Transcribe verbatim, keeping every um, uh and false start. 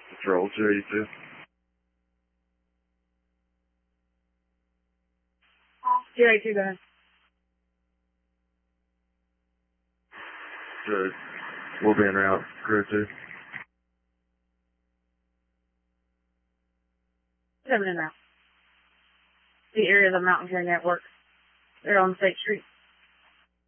Patrol two eighty-two. two eighty-two, go ahead. Good. We'll be en route. Crew two. Seven in route. The area of the Mountain Care Network. They're on State Street.